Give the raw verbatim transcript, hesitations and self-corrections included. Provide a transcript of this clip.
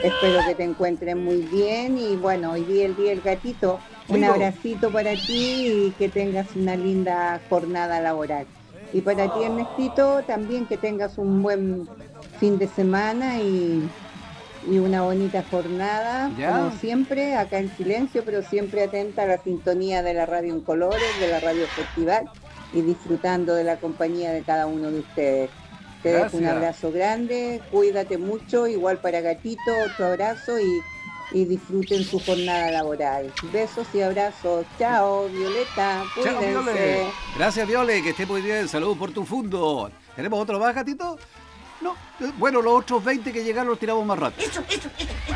Espero que te encuentres muy bien y bueno, hoy día el día del gatito. Un Digo, abracito para ti y que tengas una linda jornada laboral. Y para ti, Ernestito, también que tengas un buen fin de semana y, y una bonita jornada, como ¿ya? siempre, acá en silencio, pero siempre atenta a la sintonía de la radio en colores, de la radio festival y disfrutando de la compañía de cada uno de ustedes. Te dejo un Gracias. abrazo grande, cuídate mucho, igual para Gatito, otro abrazo y, y disfruten su jornada laboral. Besos y abrazos. Chao, Violeta, Chao, Viole. cuídense. Gracias, Viole, que esté muy bien. Saludos por tu fondo. ¿Tenemos otro más, gatito? No. Bueno, los otros veinte que llegaron los tiramos más rato.